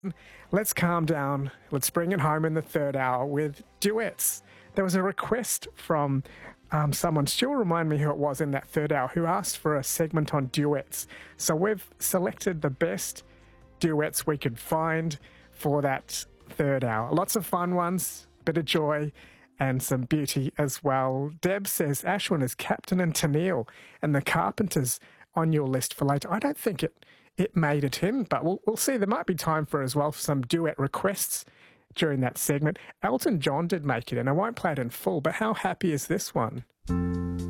Let's calm down. Let's bring it home in the third hour with duets. There was a request from someone, Stu, remind me who it was in that third hour, who asked for a segment on duets. So we've selected the best duets we could find for that third hour. Lots of fun ones, bit of joy and some beauty as well. Deb says Ashwin is Captain and Tennille and the Carpenters on your list for later. I don't think it made it in, but we'll see. There might be time for as well for some duet requests during that segment. Elton John did make it in. I won't play it in full, but how happy is this one?